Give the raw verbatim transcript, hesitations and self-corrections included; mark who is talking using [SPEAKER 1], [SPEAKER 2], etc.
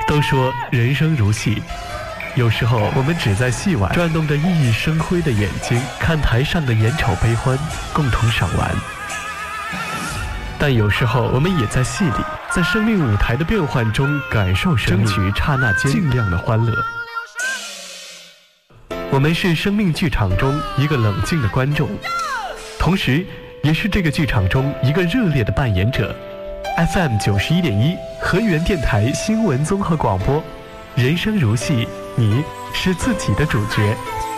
[SPEAKER 1] 都说人生如戏，有时候我们只在戏外转动着熠熠生辉的眼睛，看台上的眼丑悲欢，共同赏玩。但有时候我们也在戏里，在生命舞台的变幻中感受生命，争取刹那间尽量的欢乐。我们是生命剧场中一个冷静的观众，同时也是这个剧场中一个热烈的扮演者。F M 九十一点一河源电台新闻综合广播，人生如戏，你是自己的主角。